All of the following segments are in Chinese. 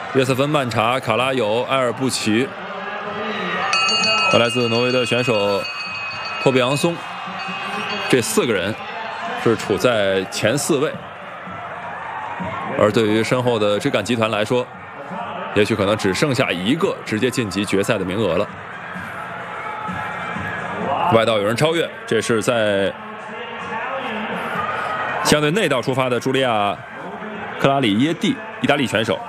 约瑟芬·曼查、卡拉尤、埃尔布齐和来自挪威的选手托比昂松，这4个人是处在前4位。而对于身后的追赶集团来说，也许可能只剩下1个直接晋级决赛的名额了。外道有人超越，这是在相对内道出发的茱莉亚·克拉里耶蒂，意大利选手。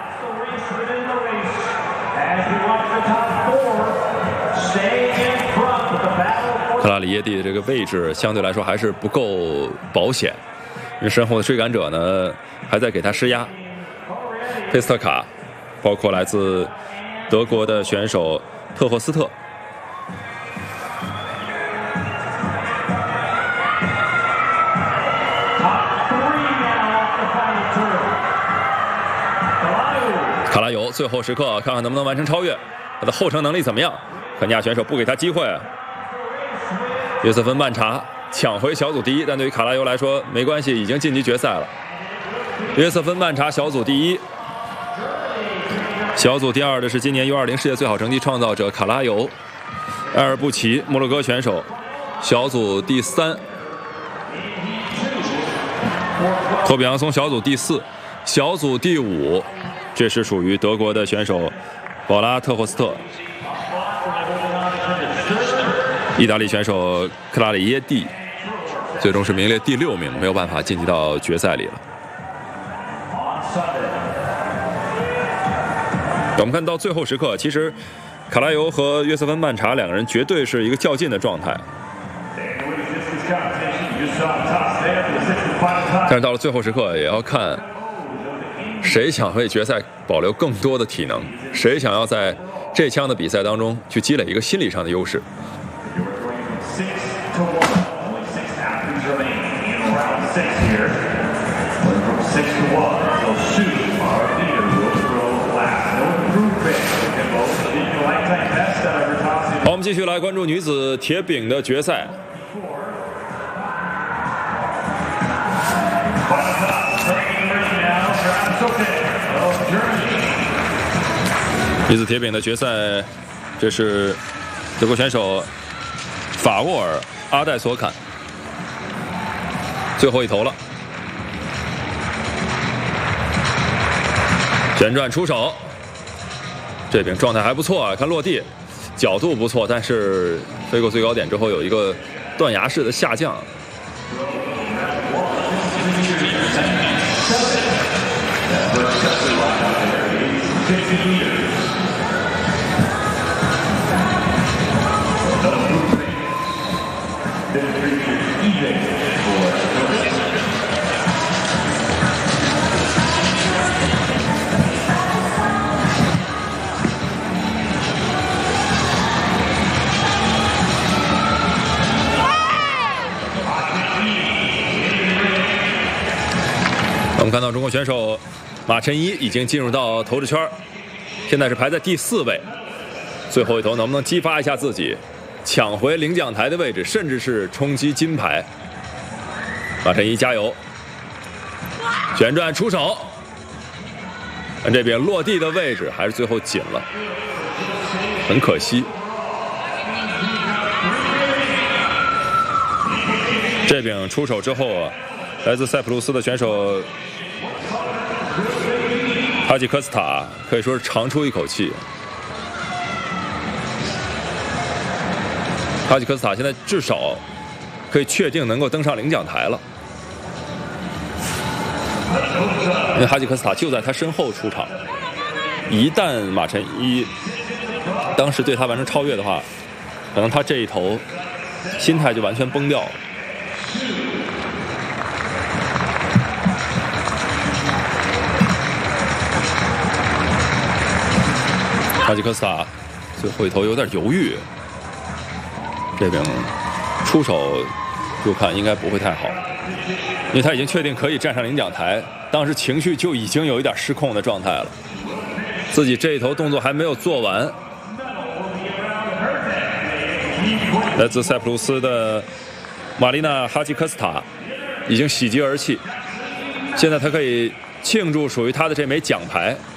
克拉里耶蒂的这个位置相对来说还是不够保险，因为身后的追赶者呢还在给他施压。佩斯特卡，包括来自德国的选手特霍斯特。卡拉尤最后时刻看看能不能完成超越，他的后程能力怎么样？肯尼亚选手不给他机会。约瑟芬·曼查抢回小组第1，但对于卡拉尤来说没关系，已经晋级决赛了。约瑟芬·曼查小组第1，小组第2的是今年 U20 世界最好成绩创造者卡拉尤。埃尔布齐，摩洛哥选手，小组第3。托比昂松小组第4，小组第5，这是属于德国的选手保拉特霍斯特。意大利选手克拉里耶蒂最终是名列第6名，没有办法晋级到决赛里了。我们看到最后时刻，其实卡拉尤和约瑟芬·曼查2个人绝对是一个较劲的状态，但是到了最后时刻，也要看谁想为决赛保留更多的体能，谁想要在这枪的比赛当中去积累一个心理上的优势。好，我们继续来关注女子铁饼的决赛。女子铁饼的决赛，这是德国选手法沃尔·阿戴索坎，最后一投了，旋转出手，这饼状态还不错啊，看落地角度不错，但是飞过最高点之后有一个断崖式的下降。我们看到中国选手马晨一已经进入到投掷圈，现在是排在第4位。最后一投能不能激发一下自己，抢回领奖台的位置，甚至是冲击金牌？马晨一加油！旋转出手，但这边落地的位置还是最后紧了，很可惜。这边出手之后啊，来自塞浦路斯的选手哈吉科斯塔可以说是长出一口气。哈吉科斯塔现在至少可以确定能够登上领奖台了，因为哈吉科斯塔就在他身后出场。一旦马晨一当时对他完成超越的话，可能他这一投心态就完全崩掉了。哈吉科斯塔最后一投有点犹豫，这边出手就看应该不会太好，因为他已经确定可以站上领奖台，当时情绪就已经有一点失控的状态了，自己这一投动作还没有做完。来自塞浦路斯的玛丽娜·哈吉科斯塔已经喜极而泣，现在他可以庆祝属于他的这枚奖牌。